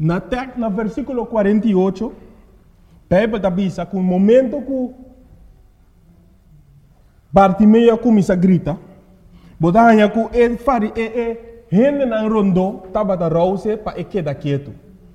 Na versículo 48, Bíblia diz que no momento que Bartimeu começa a gritar, botava que ele fari gente na rondo estava da rouse para quedar quieto.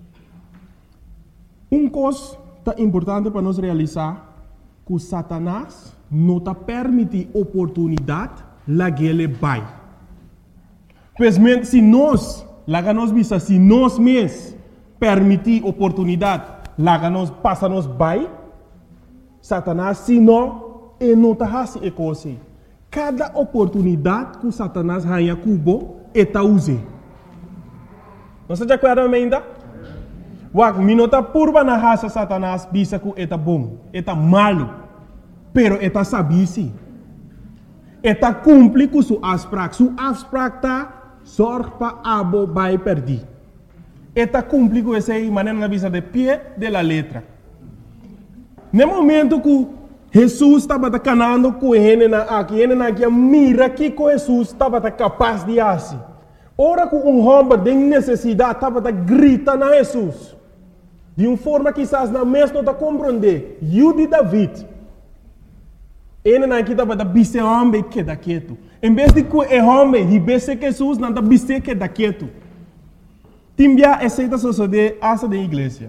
Coisa importante para nós realizar que Satanás não está permite oportunidade lá que ele vai. Pois se nós, lá que nós visa, se nós mesmos permitir oportunidade, lá que nós passa nos vai, Satanás se não, ele não está fazendo coisa. Cada oportunidade que Satanás ganha cubo, ele está usando. Não se acorda ainda? Wak, minota purba na raça Satanás bisa que ele bom, ele malo, pero ele sabe sim. Ele cumpre com sua abstract. Sua abstract sorge para abo vai perder. Ele cumpre com essa maneira na visa de pé de la letra. No momento que Jesus estava canando com ele aqui, mira que Jesus estava capaz de fazer. Ora que homem de necessidade estava gritando a Jesus. De uma forma que quizás não mesmo não compreender. Eu de David. Ele aqui estava bise homem que da quieto. Em vez de que o homem ribesse Jesus, não está bise que da quieto. Timbia aceita suceder essa da igreja.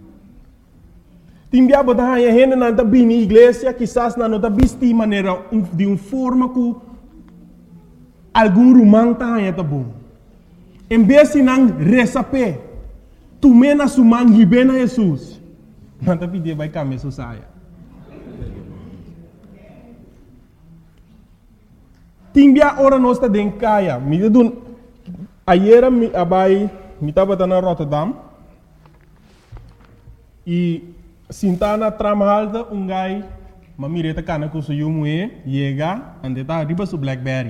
Timbia botar a gente não está bem na igreja, quizás não está bise de maneira de uma forma que algum romano está bom. Em vez de não receber, tu mena sumang hibena Jesus. Não está pedindo vai caminhar saia. Timbia ora nós está dentro caia. Ayer me estava na Rotterdam e sintana trama alta gai mamireta cana com seu moe chega ande tá riba su Blackberry.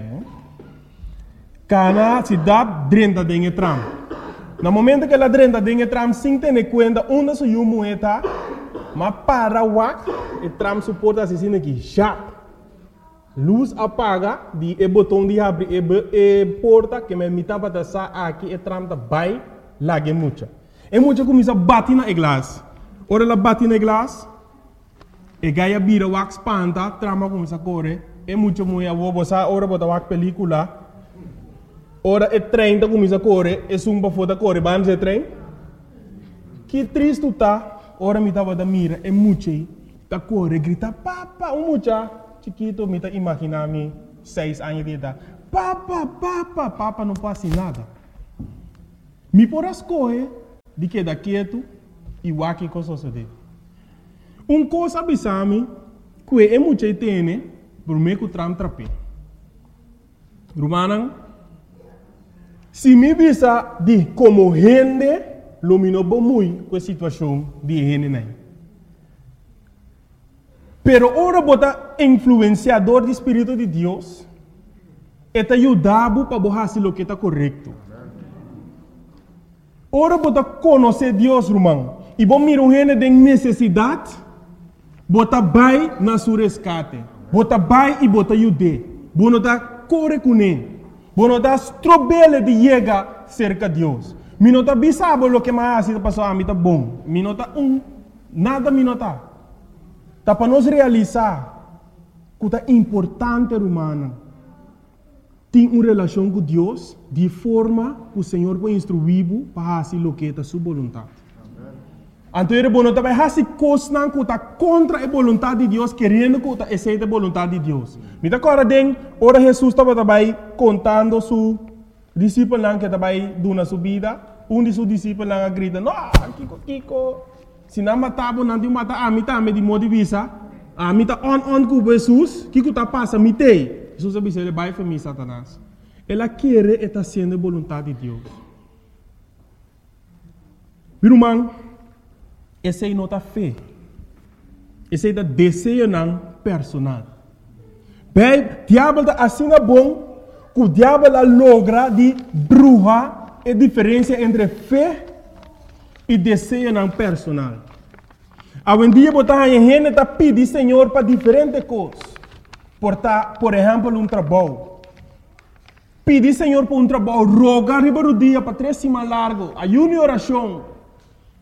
Cana se dá drenta dentro tram. No momento que ela drenta dentro tram sem ter conta onde seu moe tá, mas para wak e tram suporta assim aqui já. Luz apaga, o botão de abrir e porta que me mitava da sa aqui e tram da vai lá que mucha. E mucha começa a bater na glass. Ora ela bate na glass, e gaia bira wax panta, trama começa a correr. E mucha mulher vou botar ora botar wax película. Ora e trem da começa a correr, e sumba foda correr, vamos e trem. Que triste tá, ora me tava da mira, e mucha tá correr, grita papa, mucha. Chiquito, me tá imaginando 6 anos de idade. Papa, não passa nada. Me por as coisas de que daqui quieto e o que coisa sucede. Coisa abisame que é muito tem, por meio que tram trape. Romanan, se me visa de como gente, lumino muito com a situação de gente nem. Pero ora bota influenciador do Espírito de Deus, eta ajudava para fazer o que está correto. Ora bota conhecer Deus, irmão, e bom mirar gente de necessidade, bota vai na sua resgate, bota vai e bota ajude, bota corre com ele, bota strobele de chegar cerca de Deus. Minota bisabo o que mais está passando a mim tá bom, minota nada minota. Tá para nós realizar que é importante, humana, ter uma relação com Deus de forma que o Senhor vai instruir para fazer o que é a sua vontade. Então, ele não vai fazer coisas que está contra a vontade de Deus, querendo que está aceita a vontade de Deus. Me dá agora, ora Jesus estava contando seu discípulo que estava dando sua vida, de seus discípulos grita, não, Kiko. Se não matava, não te mata a mim também de modo de vista. A mim está on com Jesus, que está passando, me tem. Jesus disse, ele vai para mim, Satanás. Ela quer estar sendo a vontade de Deus. Irmão, essa é a nota fé. Essa é o desejo personal. Bem, o diabo está assim bom, que o diabo logra de bruxa a diferença entre fé e desejo personal. Algum dia botar a gente tá pedir Senhor para diferentes coisas. Por exemplo, trabalho. Pedir Senhor para trabalho, rogar riba do dia para 3 semanas largo, ayuno e oração.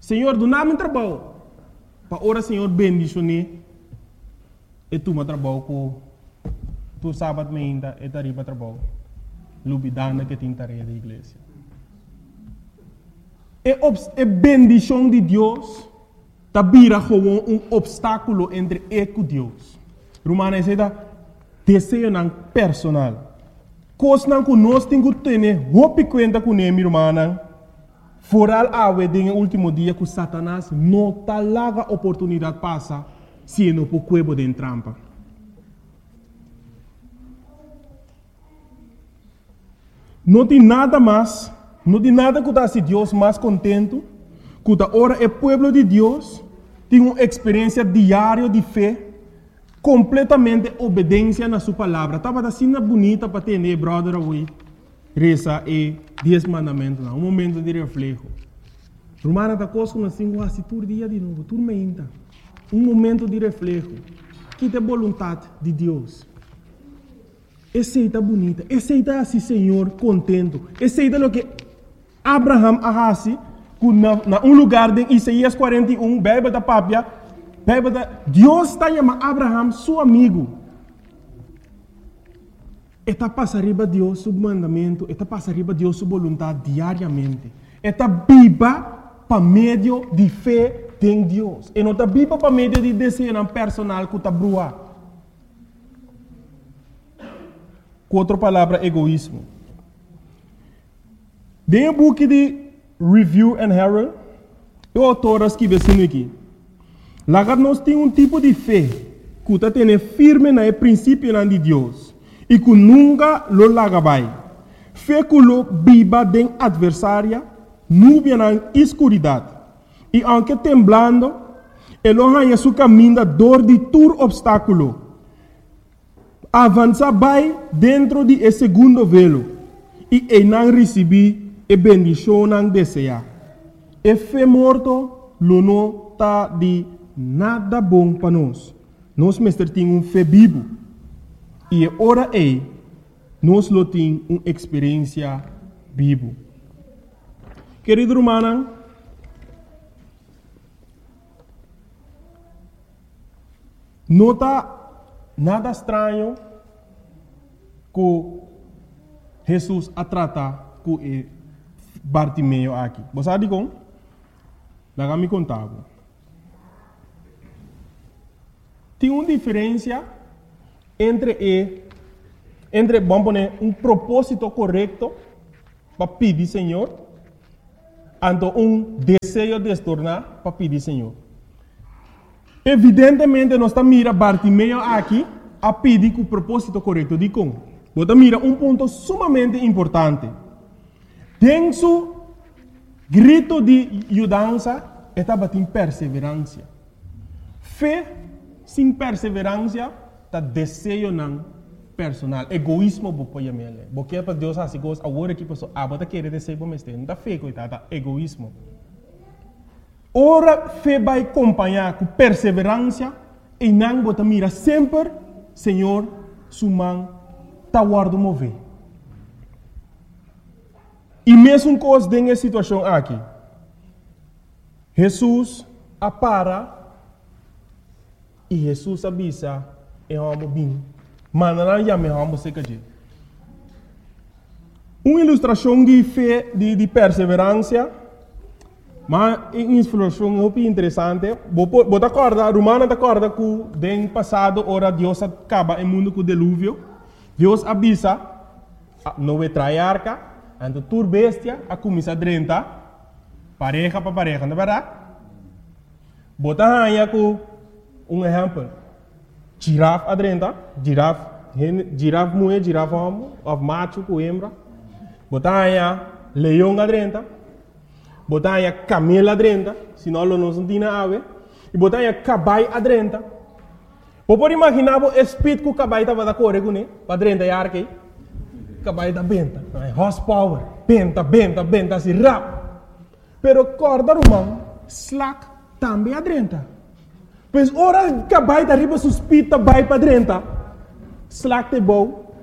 Senhor, do nada trabalho. Para ora, Senhor, bendicione. E tu me trabalho com tu sábado ainda e tarifa trabalho. Lubidana que tem tarefa da igreja. E bendição de Deus tá vira como obstáculo entre eu e Deus. Romana diz desejo não personal. Coisa não que nós temos que ter roupa conta com ele, irmã. Foral awe den último dia que Satanás não tá larga oportunidade passa se não por cuebo de trampa. Não tem nada mais, não tem nada que dá se Deus mais contento, que da hora é povo de Deus tem uma experiência diária de fé, completamente obediência na sua palavra. Estava assim bonita para ter, né, brother, hoje. Reza e 10 mandamentos, um momento de reflexo. Romana da coisa nós temos assim todo dia de novo, tudo ainda. Um momento de reflexo. Que é a vontade de Deus. Aceita bonita, aceita assim, Senhor, contento. Aceita o que Abraham arrasi, na um lugar de Isaías 41, Bíblia da Pápia, Deus está chamando Abraham, seu amigo. Está passa arriba Deus seu mandamento, está passa arriba Deus sua vontade diariamente. Está viva para meio de fé em Deus. E não está viva para meio de desejo personal que está brua. Com outra palavra, egoísmo. Dentro do book de Review and Herald, o autor escreve assim aqui. Lá nós temos tipo de fé que está tendo firme no princípio de Deus. E que nunca lo lagabai. Fé que lo viva den adversária, nuvem na escuridade. E aunque temblando, ele arranha seu caminho da dor de todo obstáculo. Avança vai dentro de esse segundo velo. E ele não recebe a bendição não deseja. E fé morto, lo não está de nada bom para nós. Nós mestre temos fé vivo. E ora nós lo temos uma experiência viva. Querido irmão, não está nada estranho que Jesus a tratar com Bartimeu aqui. Você sabe como? Lá me contava. Tem uma diferença entre vamos poner propósito correto para pedir Senhor, e desejo de se tornar para pedir Senhor. Evidentemente, nós estamos mirando Bartimeu aqui a pedir com o propósito correto de como. Você mira ponto sumamente importante. Tem seu grito de ajudança, estava em perseverança. Fé sem perseverança, está desejo não personal. Egoísmo, você pode porque para Deus assim coisa, agora que pessoa, você quer desejo para mim, não está fé, coitada, egoísmo. Ora, fé vai acompanhar com perseverança e não você mira sempre, Senhor, sua mão está guardando mover. E mesmo coisa nessa situação aqui, Jesus apara e Jesus avisa e vamos bem. Mas não é me vamos ser que uma ilustração de fé, de perseverança, mas uma ilustração muito interessante. Você acorda, Romana acorda que no passado, ora Deus acaba o mundo com o dilúvio. Deus avisa, não vai trair arca, então tur bestia, a começar a drentar, pareja para pareja, não é verdade? Você arranha com exemplo. Girafa adrenta, girafa mulher, girafa homem, of macho com hembra. Botanya leão adrenta, botanya camelo adrenta, senão não se tem ave. E botanya caballo adrenta. Você pode imaginar o espírito que o caballo estava da correr com ele, para adrenta e arque. Caballo da benta, horsepower, benta, assim rápido. Pero corda romano, slack também adrenta. Pois ora cabai da riba suspita vai para dentro. Slack te bom.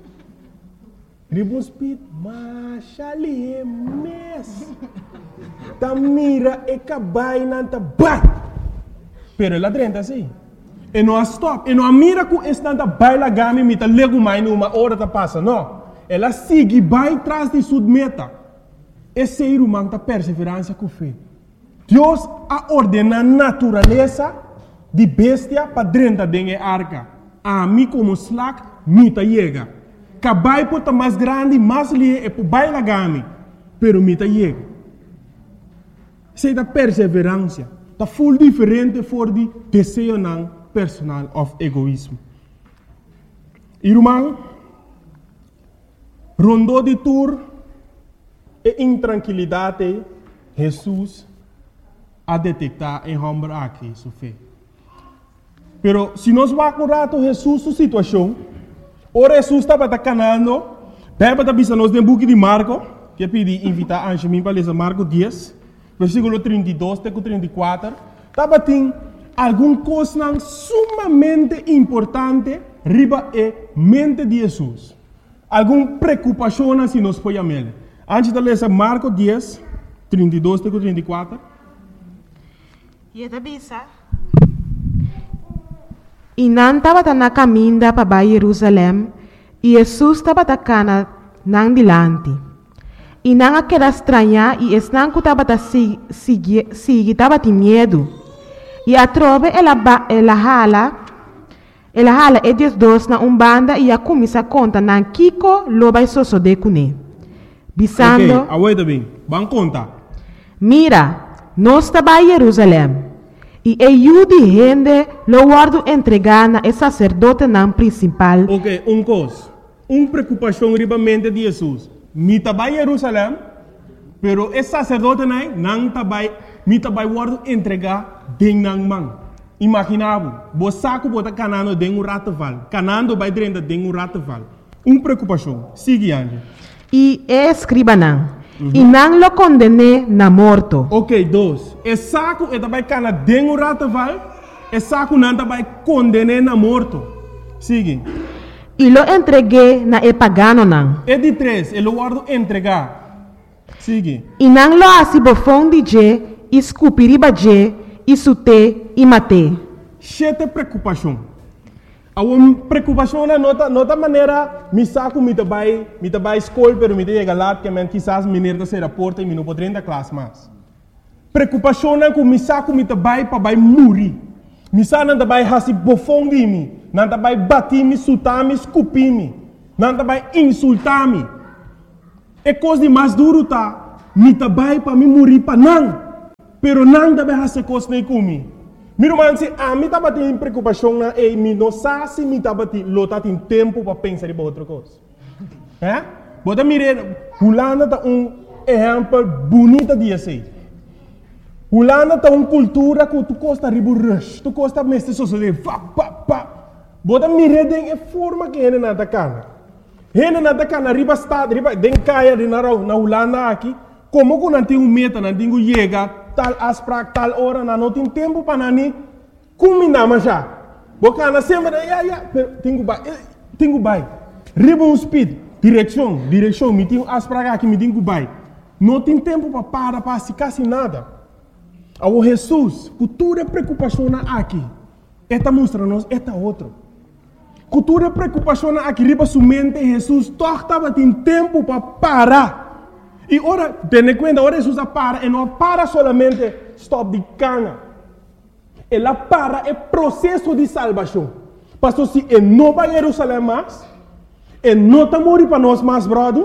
Riba suspita, mas ali é mes. ta mira e cabai nanta bai. Pero ela drenta assim. E não stop. E não mira com estanta bai la gami mita lego mais numa hora ta passa. Não. Ela sigue bai atrás de sua meta. Esse ser humano ta perseverança com fé. Deus a ordena natureza de bestia para drenta dengue arca. A mim como slack mita chega. Cabai pota mais grande, mais lie e por bai la gami. Pero mita chega. Sei da perseverança. Tá full diferente voor die desejo não personal of egoísmo. Irmão, rondou de tour e intranquilidade, Jesus a detectar em homem aqui, sua fé. Pero se nós vamos rato Jesus sua situação, ora Jesus estava canando, deve estar pensando nos book de Marco, que pedi invitar a Anjemim para ler Marco 10, versículo 32 até 34, estava tem alguma coisa sumamente importante riba e mente de Jesus. Alguma preocupação se nós podemos ver. Antes de ler Marco 10, 32 até 34. E da bisa. E não estava na caminho para Jerusalém, e Jesus estava na nang dilante. E não aquela estranha, e não estava estava de medo. E a trove ela hala e diz dois na banda e a começa a conta na Kiko loba soso de cune. Bisando. Ok, aguenta bem. Vamos contar. Mira, nós estamos em Jerusalém. E eu de gente lo guardo entregar na sacerdote não principal. Ok, coisa. Preocupação riba mente de Jesus. Mi estava em Jerusalém, pero esse sacerdote não estava mi tabai guardo entregar ding nang mang. Imaginavo, bo saco bota canando ding rataval. Canando vai drenda ding rataval. Preocupação. Sigue ande. E escriba não. E não lo condene na morto. Ok, dois. E saco e tabai cana ding rataval. E saco não tabai condene na morto. Sigue. E lo entreguei na e pagano não. E de três, ele guardo entregar. Sigue. E não lo asibofon de je. Escupiriba je, isute e mate. Chete preocupação. A uma preocupação na nota maneira, me saco me tabai escola, pero me chega lá que men quizás menino da ser a porta e me não pode entrar classe mais. Preocupação na com me saco me tabai para vai morrer. Me saco não tabai hasi bofão de mim, não tabai bater me, sutar me, escupir me, não tabai insultar me. É coisa de mais duro tá, me tabai para me morrer para não. Pero não deve fazer coisa nem comigo. Meu irmão, se a mim estava tendo preocupação na e me não sabe se me estava tendo tempo para pensar em outra coisa. É? Bota mire, Holanda tá exemplo bonito de assim. Holanda tá cultura que tu costa ribu rush, tu costa mestre sociedade, pa. Bota mire den forma que ele não tá cana. Ele não tá cana riba estado, riba den caia de na Holanda aqui. Como que não tem meta, não tem chega tal asprak, tal hora, não tem tempo para nani, combina já. Bocana sempre, tenho bai. Ribbon speed, direção, me tenho asprak aqui, me tenho bai. Não tem tempo para se quase nada. Ao Jesus, cultura preocupação aqui. Esta mostra-nos, esta outro. Cultura preocupação aqui, riba sua mente, Jesus, torta tem tempo para parar. E ora, tenha conta, ora Jesus para, e não para solamente stop de cana. Ela para é processo de salvação. Pastor, se ele não vai a Jerusalém mais, ele não está morrendo para nós mais, brother,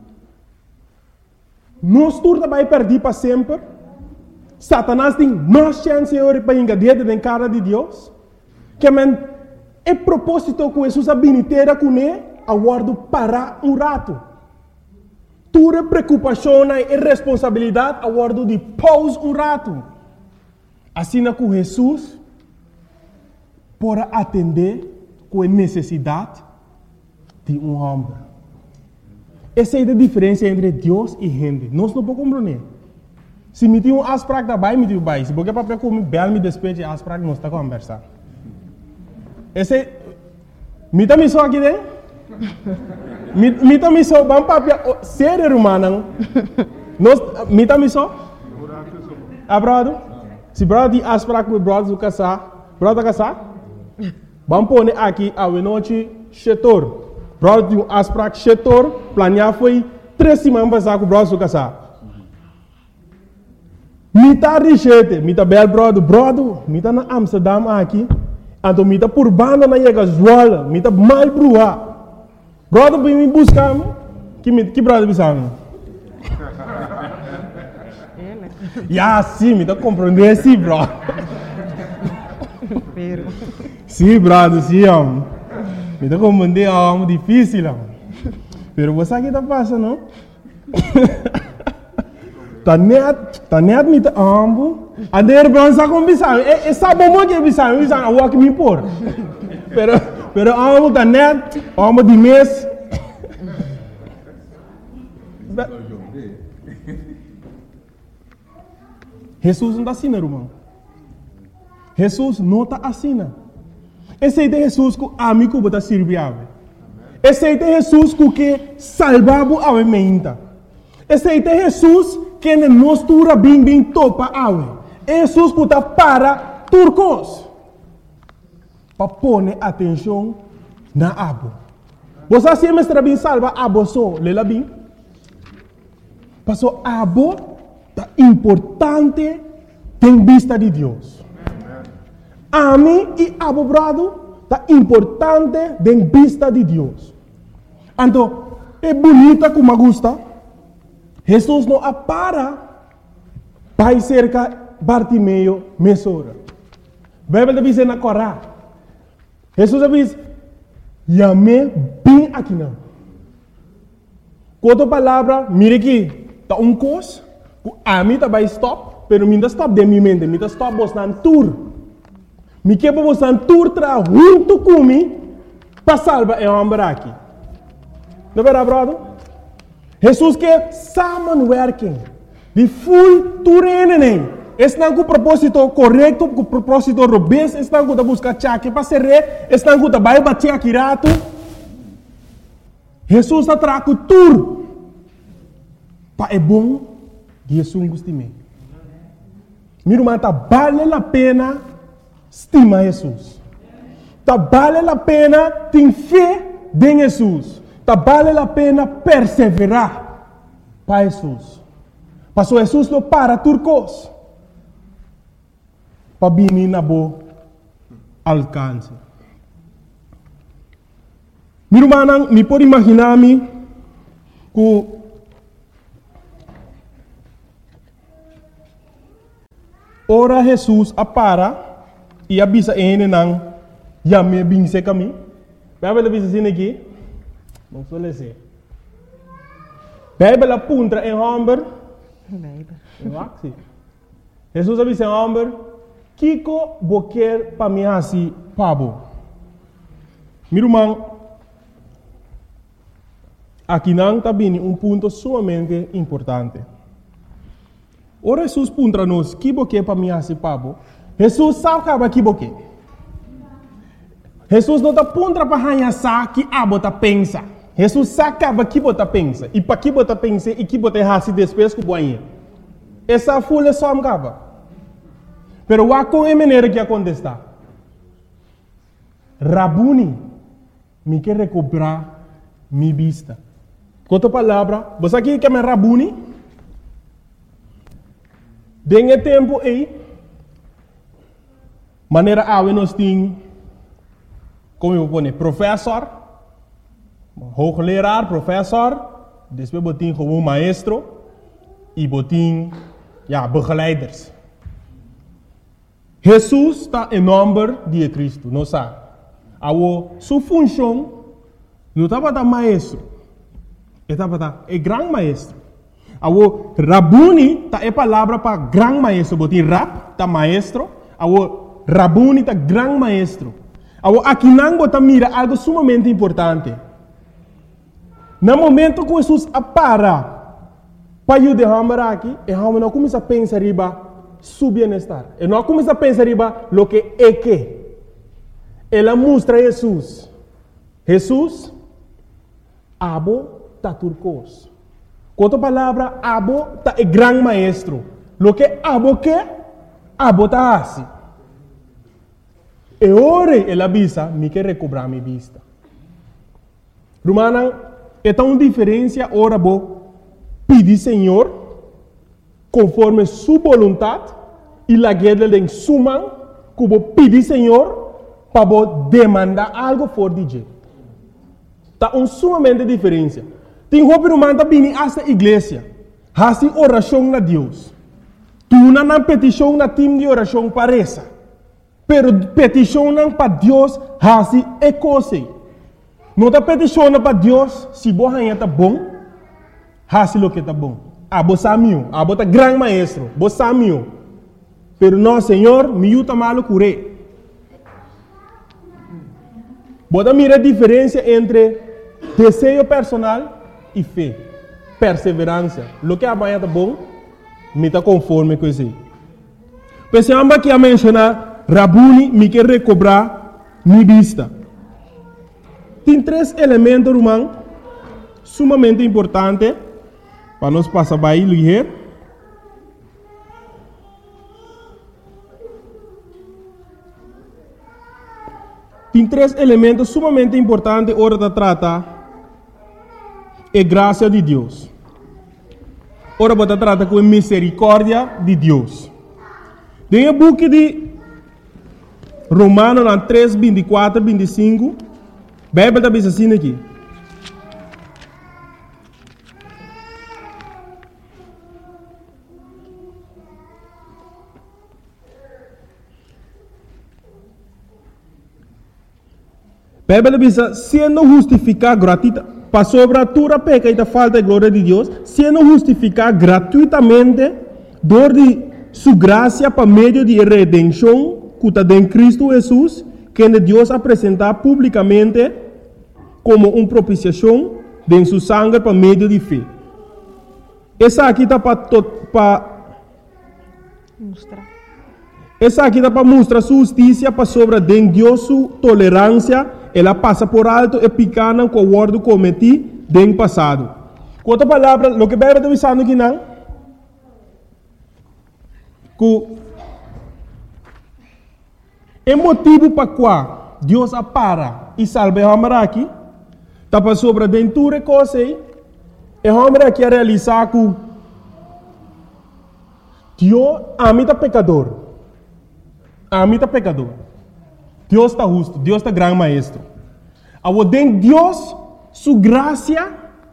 nós turma vai perder para sempre. Satanás tem mais chance para engadir na cara de Deus. Que é propósito que Jesus habilitera com ele, a guardo para rato. Tua preocupação e responsabilidade a guardo de pause rato. Assim que Jesus para atender com a necessidade de homem. Essa é a diferença entre Deus e gente. Nós não podemos compreender. Se me tem asprak da bai, me tem bai. Se porque papel como bel me despeje asprak, nós está conversando. Esse me tá me só aqui dentro. Me tá me só bam papel sério humano. Nós me tá me só. brother? Se brother tem afspraak met brother do casar, brother casar? Vamos pôr aqui a noite setor. Brother tem afspraak setor, planear foi 3 semanas passar com o brother do casar. Mita richete, mita bel brother, mita na Amsterdam aqui, então mita por banda na Yega Zwolle, mita mal brua. Brother vem me buscar, que brother bisang? Ya, sim, me tá compreendendo, sim, bro. Sim, brother, sim, me tá compreendendo, é difícil, pero você aqui tá passando, não? Tá net me tá ambo, a der bron sa com bisang, sabe como que bisang a walk me por. Pero ambo tá net, ambo de mês. Jesus não está assim, irmão. Jesus não está assim. Esse é Jesus que amigo bota servir. Esse é Jesus que salvava a mente. Esse é Jesus que nos tura bem topa a Jesus que está para turcos. Para pôr atenção na abo. Você se mestra bem salva abo só, lela bem. Passou abo é importante em vista de Deus. A mim e abo brado é importante em vista de Deus. Então, é bonita como gusta. Jesus não para vai cerca Bartimeu mesora. Bíblia diz na Corá. Jesus diz, "Yame bem aqui não." Outra palavra, mire aqui, tá coisa. A mim tá vai stop, pero minha stop de minha mente, minha stop bostan tour. Me que bostan tour tra junto comigo para salvar o homem aqui. Não é verdade, brother? Jesus que samenwerking, de full tourenen. Estão com o propósito correto, com o propósito robusto, estão com a buscar chaque para ser rei, estão com a vai bater aqui rato. Jesus está trago tour. Para é bom. Jesus gostime. Meu irmão, tá vale a pena estimar Jesus. Tá vale a pena ter fé em Jesus. Tá vale a pena perseverar para Jesus. Passou Jesus não para turcos. Para vir na boa alcance. Meu irmão, me pode imaginar-me que ora Jesus apara e avisa ele não já me binse caminho. Vai ver avisa assim aqui. Não sou lese. Bíblia apunta em Humber. Jesus avisa em Humber. Kiko boquer para mim assim pabo. Meu irmão, aqui não está bem ponto sumamente importante. Ora Jesus puntra nos que boque para mim assim pabo. Jesus sabe que boque. Jesus não está puntra para hanhar que abo tá pensa. Jesus sabe que bota pensa e para que bota pensa e que bota hasi depois que boinha. Essa folha só amgava. Pero wa com a maneira que acontece. Rabuni me quer recuperar minha vista. Com outra palavra, você aqui que é Rabuni? Dengue tempo aí, maneira a nós tem, como eu vou dizer, professor, hoogleraar, professor, depois botin como maestro e botin, begeleiders. Jesus está em nome de Cristo, não sabe? Sua função não estava da maestro, estava da grande maestro. Awo Rabuni ta é palavra para grande maestro, botin rap ta maestro, awo Rabuni ta grande maestro. Awo aqui não bota mira algo sumamente importante. No momento que Jesus apara para ajudar aqui, e não começa a pensar riba su bem-estar. E não começa a pensar riba lo que é que. Ela mostra Jesus. Jesus abo ta turcos. Com outra palavra, abo ta é grande maestro. Lo que abo tá assim. E ora ela avisa, me quer recobrar minha vista. Romana, é tão diferença ora bo pedir Senhor conforme sua vontade e la guerra de suma que bo pedir Senhor para bo demandar algo for DJ. Tá sumamente diferença. Tem roupa romana tá vindo esta igreja, hasi oração na Deus. Tu não petição na time de oração para essa. Pero petição para Deus hasi é coisa. Não está peticionando para Deus se você está bom, hasi lo que está bom. Abo samio, abo tá grande maestro, bo samio. Pero não, Senhor, me ajuda malo curé. Bota mira a diferença entre desejo personal e fé, perseverança. Lo que amanhã está bom, me está conforme com isso. Pensamos que a mencionar, Rabuni me quer recobrar minha vista. Tem 3 elementos, irmão, sumamente importantes para nós passar para aí, ler. Tem 3 elementos sumamente importantes hora de tratar a graça de Deus. Ora para tratar com a misericórdia de Deus. Tem o book de Romanos 3, 24, 25. A Bíblia está assim aqui. A Bíblia diz, sendo justificado gratuitamente, para sobre a tua peca e a falta de glória de Deus, sendo justificado gratuitamente, dor de sua graça para meio de redenção, que está em Cristo Jesus, que Deus apresentar publicamente como uma propiciação de sua sangue para meio de fé. Essa aqui está para mostrar. Essa aqui está para mostrar sua justiça para sobre de Deus sua tolerância. Ela passa por alto e picana com o ordo cometido no passado. Com outra palavra, o que a Bíblia está dizendo aqui não? Que é motivo para qual Deus apara e salva o homem aqui, está para sobre aventura e coisa aí, e o homem aqui a realizar que Deus amita pecador. Amita pecador. Deus está justo, Deus está grande maestro. Ao den Deus, sua graça,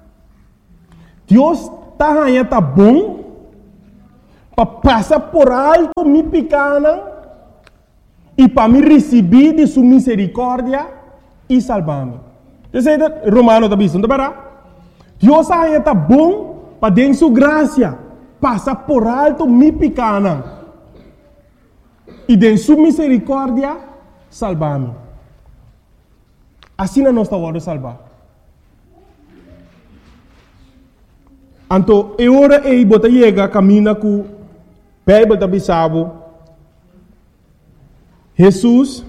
Deus está bom, para passar por alto me pequena e para me receber de sua misericórdia e salvar-me. Você sabe, Romano está dizendo, Deus está bom para den sua graça, passar por alto me pequena e de sua misericórdia salvar-me. Assim não está hora salvar. Então, é hora de botar chega caminha com a Bíblia da Bissau. Jesus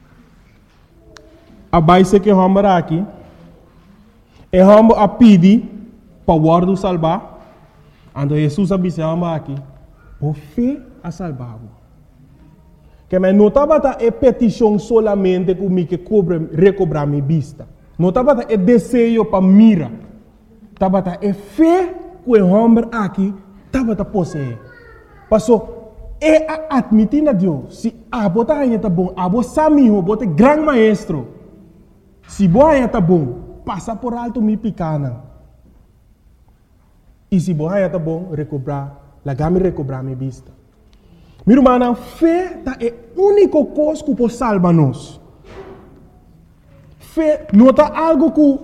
abaixo que vamos aqui, e vamos a pedir para o ordo salvar. Então, Jesus abaixo aqui, por fé a salvar. Que me notava é petição solamente que me recobrar minha vista. Notava é desejo para mira. Tava é fé que o homem aqui tava possuir. Passou é admitir a Deus. Se a bota ainda tá bom, a bota samiho, bota grande maestro. Se boa ainda tá bom, passa por alto me picana. E se boa ainda tá bom, recobrar minha vista. Meu irmão, fé é a única coisa que pode salvar-nos. Fé não é algo que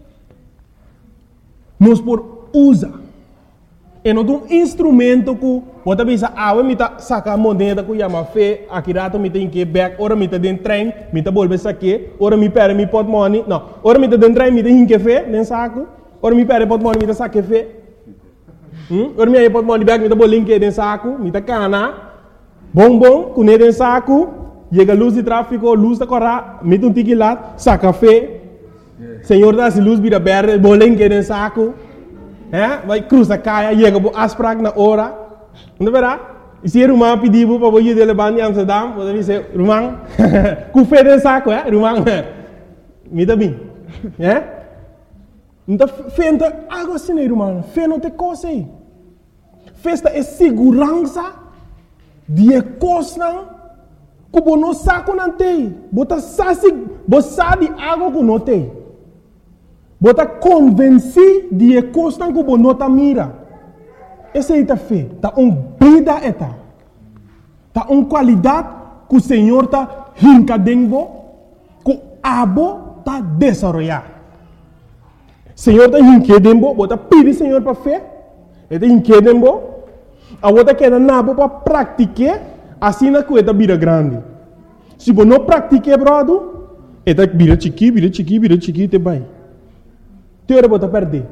nós podemos usar. É um instrumento que você pensa, me está sacando moneda que chama fé, aqui rato me tem que ir back, ora me está dentro do trem, me está volver aqui, ora me perde me pot money, não, ora me está dentro do trem, me tem que fé, dentro saco, ora me perde pot money, me está saque fé. Ora me aí pot money back, me está bolinho dentro saco, me está cana. Bom, com ele em saco, chega a luz de tráfico, luz da corra, mete tique lá, saca fé. Senhor dá-se luz, vira verde, bolinho em saco. Vai cruzar caia, chega a asprag na hora. Não verá? E se Rumang pediu para você levar em Amsterdam, você diz, Rumang, com fé de saco, Rumang, me dá bem. Então, fé não é algo assim, Rumang. Fé não tem coisa aí. Festa é segurança de coisa que você não sabe que não tem. Você sabe algo que não tem. Você está convencido de coisa que você não está mira. Essa é a fé. Está uma vida. Está uma qualidade que o Senhor está rincadendo, que o abo está desenvolvendo. O Senhor está rincadendo, você está pedindo ao Senhor para fé. Ele está rincadendo, a outra queda nabo para praticar, assim na coisa vira grande. Se você não praticar, brother, ele vira chiqui, te vai. Teora você perder.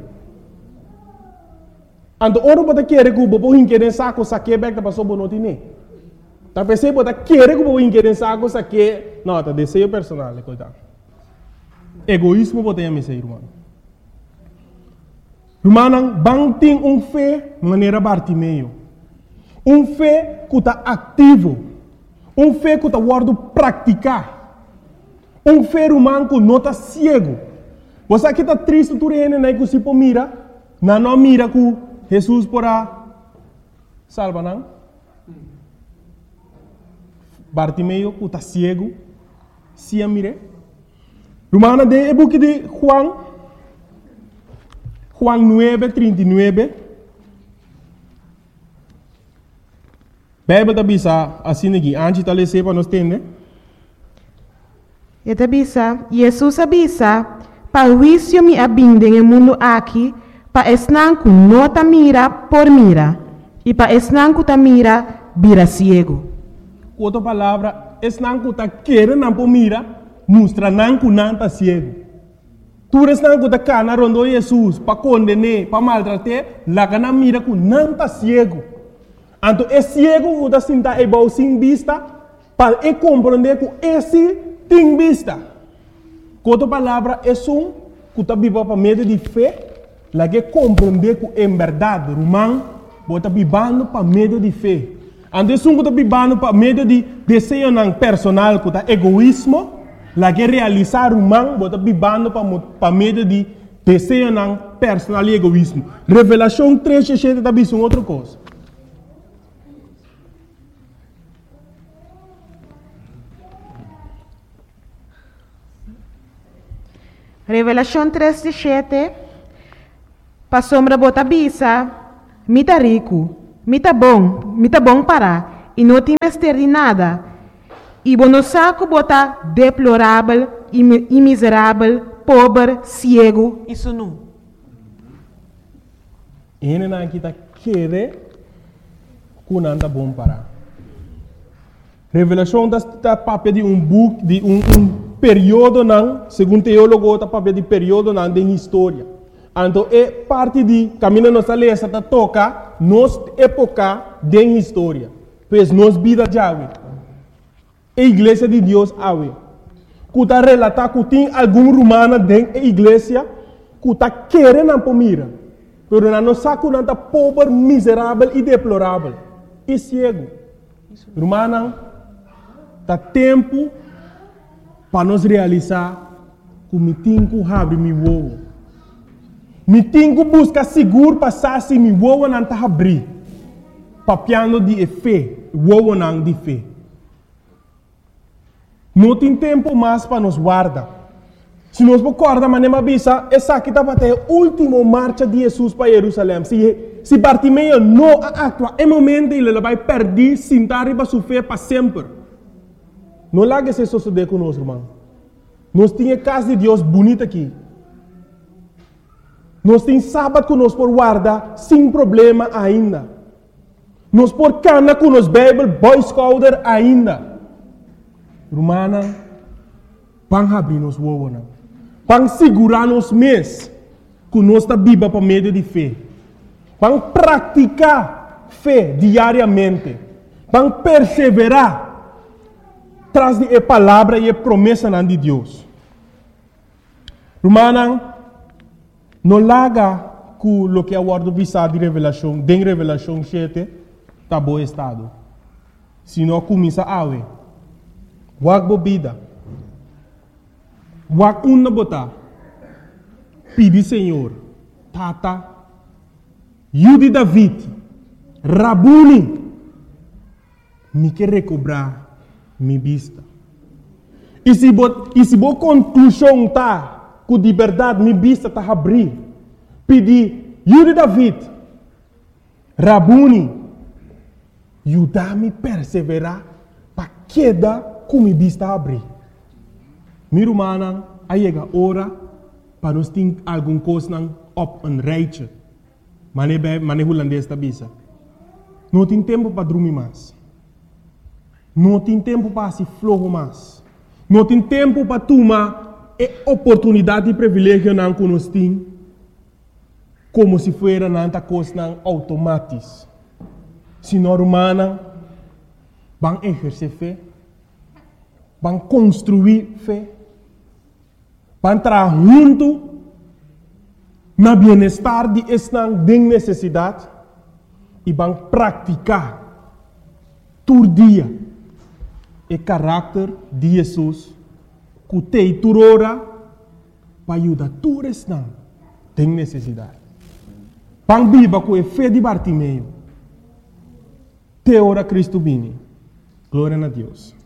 Então, ora você quer que você hinque saco, saque back da pessoa não tem. Tá pensando você quer que você hinque saco, saque, não, tá desejo personal, coitado. Egoísmo você tem a missão, irmão. Irmão, bang tem fé maneira Bartimeu. Fé que está ativo. Fé que está guardo praticar. Fé humano que não está cego. Você que está triste, tu reina, né, que se pode mira, não mira que Jesus porá salva, não? Bartimeu que está cego, se a mire. Irmã, de e book de Juan 9:39. Bíblia está bisa assim aqui, antes de ler para nós entender. Eta bisa, Jesus avisa, para o juízo me abindem no mundo aqui, para esnanco não ta mira por mira, e para esnanco ta mira, vira ciego. Outra palavra, esnanco ta querer não por mira, mostra nanco não ta ciego. Tu esnanco ta cana rondo Jesus, para condenar, para maltratar, lá que não mira com não ta ciego. Então, é ciego que está sentado sem vista, para compreender que esse tem vista. Outra palavra, é que está vivo para meio de fé, lá que compreender que é verdade, irmão, está vivendo para meio de fé. Então, é que está vivendo para meio de desejo personal, que está egoísmo, lá que realizar, irmão, está vivendo para meio de desejo personal e egoísmo. Revelação 3:7 está vendo outra coisa. Revelação 3:7. Pa sombra bota bisa, mita rico, mita bom para, e não tem mestre de nada. E bono saco bota deplorável, e miserável, pobre, cego e sunu. Ele não está querendo que não está bom para. Revelação está papel de book, de período não, segundo teólogo, está papel de período não de história. Então, é parte de caminho nossa lei, está toca nos época de história. Pois nos vida já a igreja de Deus ave. Que está relatar que tem algum romano dentro da igreja que está querendo por mira. Pero não sabe que não está pobre, miserável e deplorável. E cego. Romano, está tempo para nós realizar que me tenho que abrir meu ovo. Me tenho que buscar seguro passar se meu ovo não está abrir. Papiando de fé, ovo não de fé. Não tem tempo mais para nos guardar. Se nós guardar, mas não avisa, essa aqui está para a última marcha de Jesus para Jerusalém. Se Bartimeu não atua, é momento ele vai perder, sentar e vai sofrer para sempre. Não largue esse suceder conosco, irmão. Nós temos a casa de Deus bonita aqui. Nós temos sábado que nós podemos guardar sem problema ainda. Nós podemos canar com os Bible, Boy Scouter ainda. Irmã, vamos abrir nos ovos. Vamos segurar nos meses que nós estamos vivos para meio de fé. Vamos praticar fé diariamente. Vamos perseverar traz de palavra e promessa de Deus. Irmã, não larga com o que é o word de Revelação 7. tá bom estado. Se não começa a ver, wak bebida, wak una botar, pedi Senhor, tata, Yudi David, Rabuni, me quer recobrar minha vista. E se boa conclusão tá, com de verdade minha vista tá abrir, pedi Yudi David, Rabuni, ajudar-me a perseverar para queda com minha vista abrir. Minha irmã, aí chega a hora para nós ter alguma coisa op een rijtje. Mane holandês da bisa. Não tem tempo para dormir mais. Não tem tempo para se flojo mais. Não tem tempo para tomar a oportunidade e privilégio que nós temos como se fosse nanta coisa automática. Se nós humanos vão exercer fé, vão construir fé, vão entrar junto na bem-estar de esta necessidade e vão praticar todo dia o caráter de Jesus que tem turora para ajudar todos esta tem necessidade. Vão viver com a fé de Bartimeu. Te ora Cristo vini. Glória a Deus.